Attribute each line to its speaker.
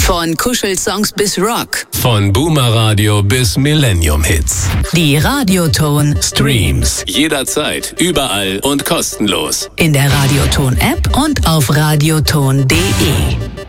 Speaker 1: Von Kuschelsongs bis Rock.
Speaker 2: Von Boomer-Radio bis Millennium-Hits.
Speaker 1: Die Radioton
Speaker 2: Streams. Jederzeit, überall und kostenlos.
Speaker 1: In der Radioton-App und auf radioton.de.